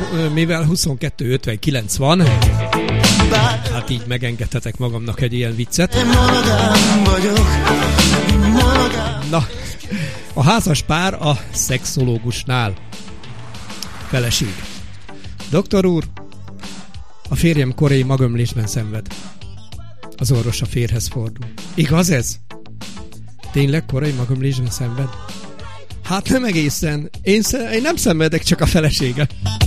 mivel 22:59 van, hát így megengedhetek magamnak egy ilyen viccet. Na, a házas pár a szexológusnál. Feleség. Doktor úr, a férjem korai magömlésben szenved. Az orvos a férjhez fordul. Igaz ez? Tényleg korai magömlésben szenved? Hát nem egészen. Én nem szenvedek, csak a felesége.